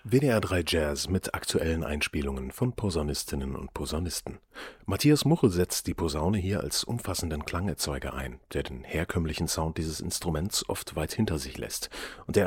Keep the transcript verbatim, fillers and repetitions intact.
W D R drei Jazz mit aktuellen Einspielungen von Posaunistinnen und Posaunisten. Matthias Muchel setzt die Posaune hier als umfassenden Klangerzeuger ein, der den herkömmlichen Sound dieses Instruments oft weit hinter sich lässt und der